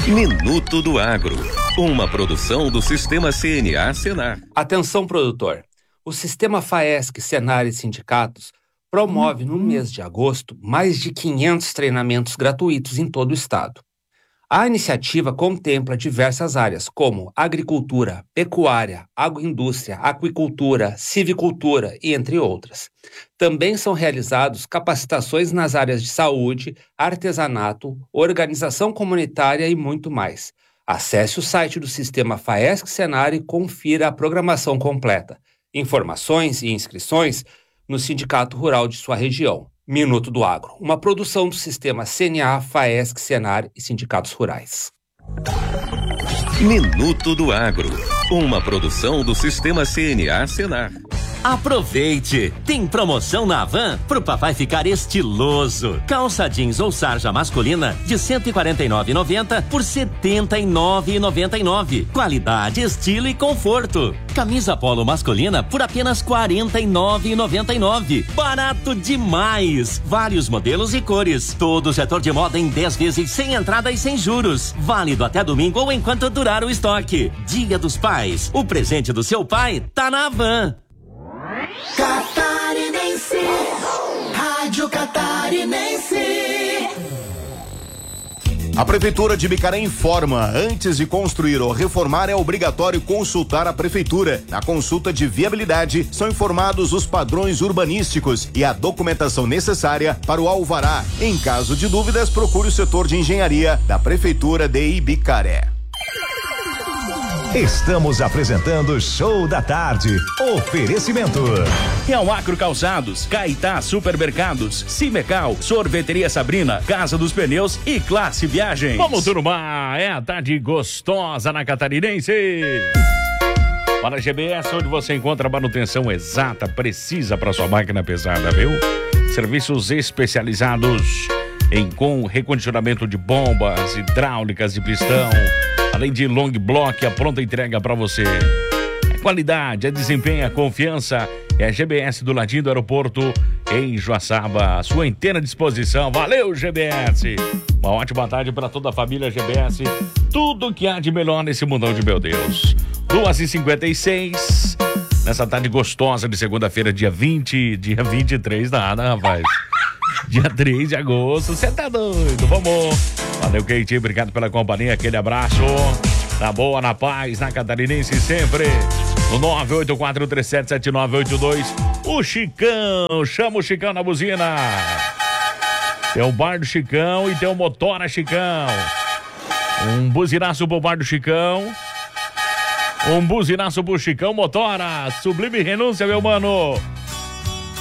Minuto do Agro, uma produção do Sistema CNA Senar. Atenção, produtor. O Sistema FAESC, Senar e Sindicatos promove no mês de agosto mais de 500 treinamentos gratuitos em todo o estado. A iniciativa contempla diversas áreas como agricultura, pecuária, agroindústria, aquicultura, silvicultura e entre outras. Também são realizados capacitações nas áreas de saúde, artesanato, organização comunitária e muito mais. Acesse o site do Sistema FAESC Senar e confira a programação completa. Informações e inscrições no Sindicato Rural de sua região. Minuto do Agro, uma produção do Sistema CNA, FAESC, Senar e Sindicatos Rurais. Minuto do Agro, uma produção do Sistema CNA Senar. Aproveite! Tem promoção na Havan pro papai ficar estiloso. Calça jeans ou sarja masculina de R$ 149,90 por R$ 79,99. Qualidade, estilo e conforto. Camisa polo masculina por apenas R$ 49,99. Barato demais! Vários modelos e cores. Todo o setor de moda em 10 vezes sem entrada e sem juros. Válido até domingo ou enquanto durar o estoque. Dia dos Pais. O presente do seu pai tá na Havan. Catarinense, Rádio Catarinense. A Prefeitura de Bicaré informa: antes de construir ou reformar é obrigatório consultar a Prefeitura. Na consulta de viabilidade são informados os padrões urbanísticos e a documentação necessária para o alvará. Em caso de dúvidas, procure o setor de engenharia da Prefeitura de Ibicaré. Estamos apresentando Show da Tarde. Oferecimento. Real Acro Calçados, Caetá Supermercados, Cimecal, Sorveteria Sabrina, Casa dos Pneus e Classe Viagens. Vamos, turma, é a tarde gostosa na Catarinense. Para a GBS, onde você encontra a manutenção exata, precisa para sua máquina pesada, viu? Serviços especializados em recondicionamento de bombas, hidráulicas de pistão, além de long block, a pronta entrega para você. É qualidade, é desempenho, é confiança. É a GBS do ladinho do aeroporto em Joaçaba. Sua inteira disposição. Valeu, GBS! Uma ótima tarde para toda a família GBS. Tudo que há de melhor nesse mundão de meu Deus. 2h56. Nessa tarde gostosa de segunda-feira, dia 23, nada, rapaz. Dia 3 de agosto, você tá doido, vamos. Valeu, Keitinho, obrigado pela companhia, aquele abraço. Na boa, na paz, na Catarinense sempre. No 984377982. O Chicão, chama o Chicão na buzina. Tem o bar do Chicão e tem o Motora Chicão. Um buzinaço pro bar do Chicão. Um buzinaço pro Chicão Motora. Sublime renúncia, meu mano.